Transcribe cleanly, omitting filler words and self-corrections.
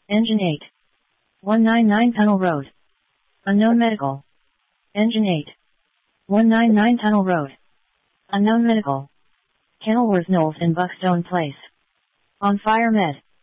Engine 8. 199 Tunnel Road. Unknown medical. Engine 8. 199 Tunnel Road. Unknown medical. Kenilworth Knowles in Buckstone Place. On fire med.